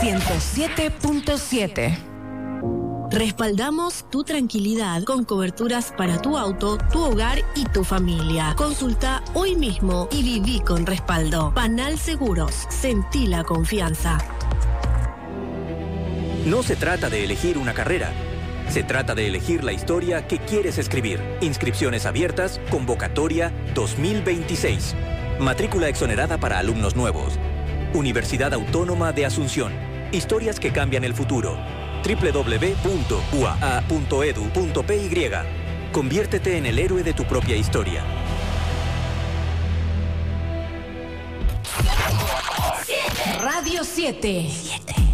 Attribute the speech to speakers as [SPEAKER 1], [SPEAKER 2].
[SPEAKER 1] 107.7.
[SPEAKER 2] Respaldamos tu tranquilidad con coberturas para tu auto, tu hogar y tu familia. Consulta hoy mismo y viví con respaldo. Panal Seguros. Sentí la confianza.
[SPEAKER 3] No se trata de elegir una carrera. Se trata de elegir la historia que quieres escribir. Inscripciones abiertas, convocatoria 2026. Matrícula exonerada para alumnos nuevos. Universidad Autónoma de Asunción. Historias que cambian el futuro. www.uaa.edu.py. Conviértete en el héroe de tu propia historia.
[SPEAKER 1] Radio 7.